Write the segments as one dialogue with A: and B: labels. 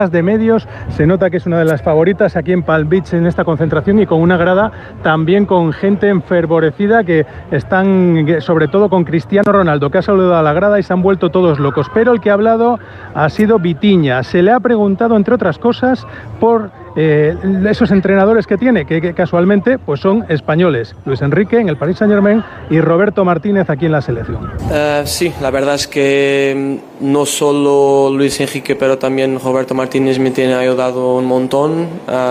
A: de medios, se nota que es una de las favoritas aquí en Palm Beach en esta concentración, y con una grada también con gente enfervorecida que están, sobre todo con Cristiano Ronaldo, que ha saludado a la grada y se han vuelto todos locos. Pero el que ha hablado ha sido Vitinha. Se le ha preguntado, entre otras cosas, por esos entrenadores que tiene, que casualmente pues son españoles: Luis Enrique en el Paris Saint-Germain y Roberto Martínez aquí en la selección.
B: Sí, la verdad es que no solo Luis Enrique, pero también Roberto Martínez me tiene ayudado un montón.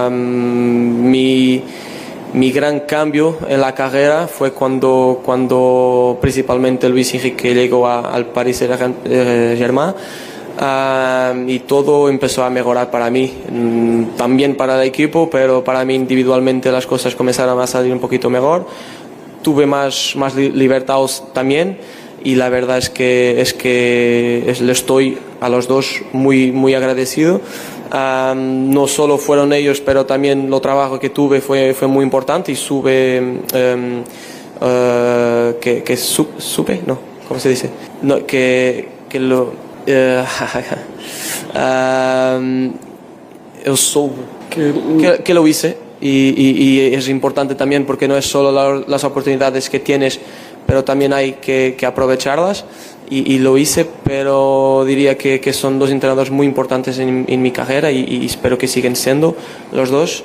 B: Mi gran cambio en la carrera fue cuando principalmente Luis Enrique llegó al Paris Saint-Germain. Y todo empezó a mejorar para mí, también para el equipo, pero para mí individualmente las cosas comenzaron a salir un poquito mejor. Tuve más libertades también, y la verdad es que le estoy a los dos muy agradecido. No solo fueron ellos, pero también lo trabajo que tuve fue muy importante, y supe no, ¿cómo se dice? No, que lo yo soy que lo hice, y es importante también, porque no es solo las oportunidades que tienes, pero también hay que aprovecharlas, y lo hice. Pero diría que son dos entrenadores muy importantes en mi carrera, y espero que siguen siendo los dos.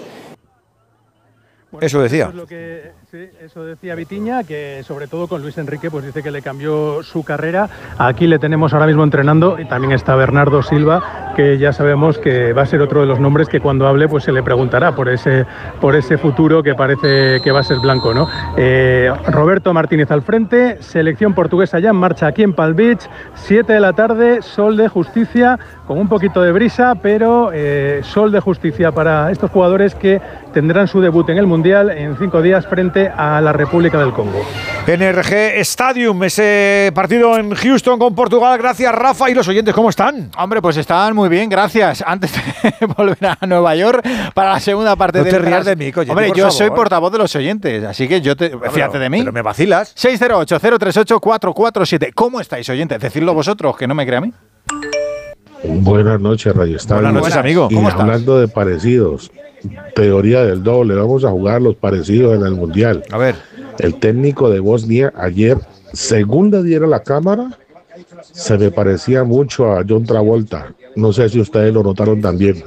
A: Bueno,
C: eso decía.
A: Eso decía Vitinha, que sobre todo con Luis Enrique pues dice que le cambió su carrera. Aquí le tenemos ahora mismo entrenando, y también está Bernardo Silva, que ya sabemos que va a ser otro de los nombres que cuando hable pues se le preguntará por ese futuro que parece que va a ser blanco, ¿no? Roberto Martínez al frente, selección portuguesa ya en marcha aquí en Palm Beach, 7 de la tarde, sol de justicia, con un poquito de brisa, pero sol de justicia para estos jugadores que tendrán su debut en el Mundial en 5 días frente a la República del Congo.
C: NRG Stadium, ese partido en Houston con Portugal. Gracias, Rafa. ¿Y los oyentes cómo están?
D: Hombre, pues están muy bien, gracias. Antes de volver a Nueva York para la segunda parte
C: no te rías de mí, coño.
D: Hombre, yo soy portavoz de los oyentes, así que fíjate de mí.
C: Pero me vacilas.
D: 608-038-447. ¿Cómo estáis, oyentes? Decidlo vosotros, que no me crea a mí.
E: Buenas noches, Radio Estadio.
C: Buenas noches, amigo.
E: ¿Cómo estás? Hablando de parecidos, teoría del doble, vamos a jugar los parecidos en el Mundial.
C: A ver.
E: El técnico de Bosnia ayer, según le dieron la cámara, se me parecía mucho a John Travolta. No sé si ustedes lo notaron también.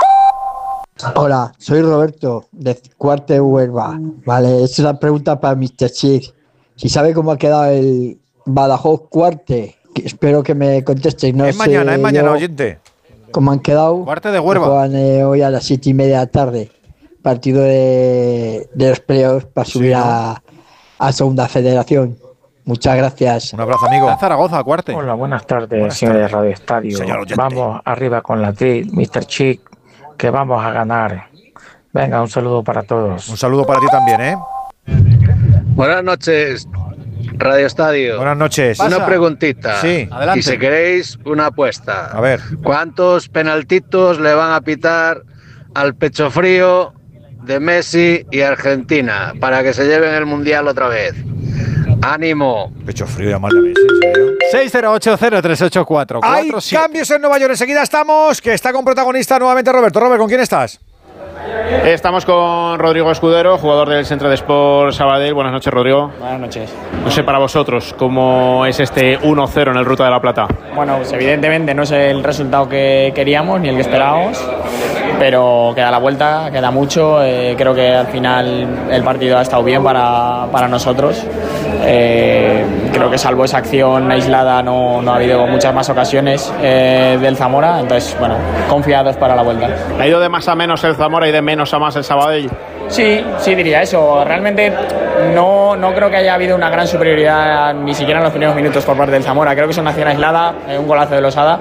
F: Hola, soy Roberto, de Cuarte Huelva. Vale, es una pregunta para Mr. Chick. Si sabe cómo ha quedado el Badajoz Cuarte, espero que me contestéis. No
C: es mañana, oyente.
F: ¿Cómo han quedado?
D: Cuarte de Huelva.
F: Juegan hoy a las 7:30 de la tarde. Partido de los playoffs para subir a Segunda Federación. Muchas gracias.
C: Un abrazo, amigo.
D: En Zaragoza, Cuarte.
G: Hola, buenas tardes, señores de Radio Estadio. Vamos arriba con la TRI, Mr. Chick, que vamos a ganar. Venga, un saludo para todos.
C: Un saludo para ti también, ¿eh?
H: Buenas noches, Radio Estadio.
C: Buenas noches.
H: Una preguntita.
C: Sí,
D: adelante.
H: Y si queréis, una apuesta.
C: A ver.
H: ¿Cuántos penaltitos le van a pitar al pecho frío de Messi y Argentina para que se lleven el Mundial otra vez? ¡Ánimo!
C: Pecho frío y amar a Messi, ¿en serio?
D: 608-038-447.
C: Hay cambios en Nueva York. Enseguida estamos, que está con protagonista nuevamente Roberto. Robert, ¿con quién estás?
I: Estamos con Rodrigo Escudero, jugador del Centro de Sport Sabadell. Buenas noches, Rodrigo.
J: Buenas noches.
I: No sé para vosotros cómo es este 1-0 en el Ruta de la Plata.
J: Bueno, pues evidentemente no es el resultado que queríamos ni el que esperábamos, pero queda la vuelta, queda mucho. Creo que al final el partido ha estado bien para nosotros. Creo que salvo esa acción aislada no ha habido muchas más ocasiones del Zamora, entonces bueno, confiados para la vuelta.
I: ¿Ha ido de más a menos el Zamora y de menos a más el Sabadell?
J: Sí, diría eso. Realmente no creo que haya habido una gran superioridad ni siquiera en los primeros minutos por parte del Zamora. Creo que es una acción aislada, un golazo de Losada,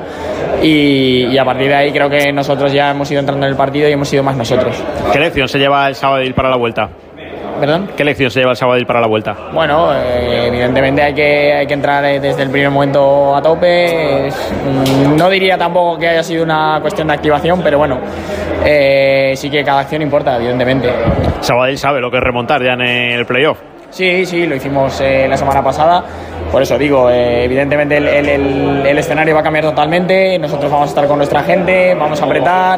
J: y a partir de ahí creo que nosotros ya hemos ido entrando en el partido y hemos sido más nosotros.
I: ¿Qué lección se lleva el Sabadell para la vuelta?
J: ¿Perdón?
I: ¿Qué lección se lleva el Sabadell para la vuelta?
J: Bueno, evidentemente hay que entrar desde el primer momento a tope. No diría tampoco que haya sido una cuestión de activación, pero bueno, sí que cada acción importa, evidentemente.
I: Sabadell sabe lo que es remontar ya en el playoff.
J: Sí, lo hicimos la semana pasada. Por eso digo, evidentemente el escenario va a cambiar totalmente. Nosotros vamos a estar con nuestra gente, vamos a apretar.